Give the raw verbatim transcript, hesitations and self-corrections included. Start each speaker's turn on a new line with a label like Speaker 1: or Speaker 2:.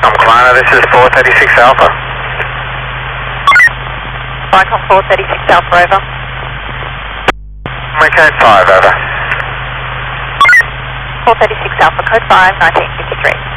Speaker 1: I'm Kleiner, this is four thirty-six Alpha.
Speaker 2: Vicom four thirty-six Alpha, over.
Speaker 1: Code five, over.
Speaker 2: four thirty-six Alpha, code five, nineteen fifty-three.